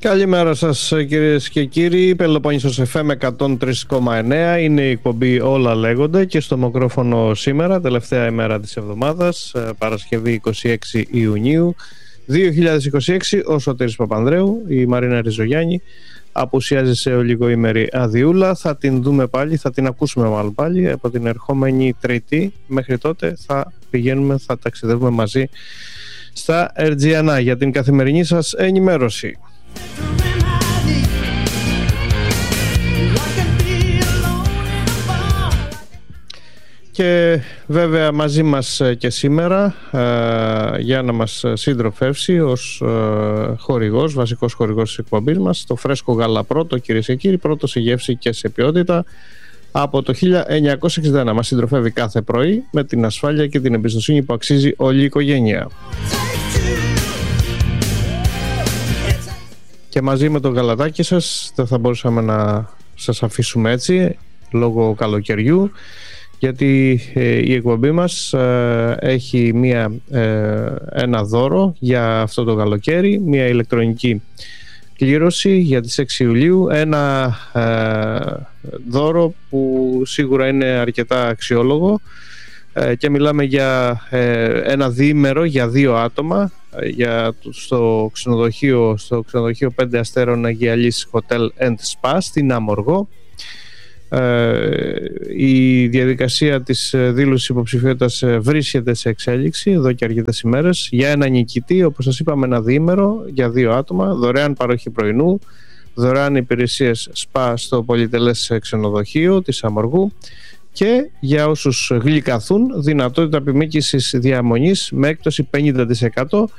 Καλημέρα σας κυρίες και κύριοι. Πελοπόννησος FM 103,9 είναι η εκπομπή Όλα Λέγονται και στο μικρόφωνο σήμερα, τελευταία ημέρα της εβδομάδας, Παρασκευή 26 Ιουνίου 2026, ο Σωτήρης Παπανδρέου, η Μαρίνα Ριζογιάννη απουσιάζει σε ολιγοήμερη αδειούλα. Θα την δούμε πάλι, θα την ακούσουμε μάλλον πάλι από την ερχόμενη Τρίτη. Μέχρι τότε θα ταξιδεύουμε μαζί στα Ερτζιανά για την καθημερινή σας ενημέρωση. Και βέβαια μαζί μας και σήμερα για να μας συντροφεύσει ως χορηγός, βασικός χορηγός της εκπομπής μας, το φρέσκο γάλα Πρώτο, κυρίες και κύριοι, πρώτο σε γεύση και σε ποιότητα από το 1961. Μας συντροφεύει κάθε πρωί με την ασφάλεια και την εμπιστοσύνη που αξίζει όλη η οικογένεια. Και μαζί με το γαλατάκι σας δεν θα μπορούσαμε να σας αφήσουμε έτσι λόγω καλοκαιριού, γιατί η εκπομπή μας έχει ένα δώρο για αυτό το καλοκαίρι, μια ηλεκτρονική κλήρωση για τις 6 Ιουλίου, ένα δώρο που σίγουρα είναι αρκετά αξιόλογο και μιλάμε για ένα διήμερο για 2 άτομα στο ξενοδοχείο 5 αστέρων Αγιαλής Hotel and Spa στην Αμοργό. Η διαδικασία της δήλωσης υποψηφιότητας βρίσκεται σε εξέλιξη εδώ και αρκετές ημέρες για ένα νικητή, όπως σας είπαμε, ένα διήμερο για 2 άτομα, δωρεάν παροχή πρωινού, δωρεάν υπηρεσίες σπα στο πολυτελές ξενοδοχείο της Αμοργού και για όσους γλυκαθούν δυνατότητα επιμήκυσης διαμονής με έκπτωση 50%.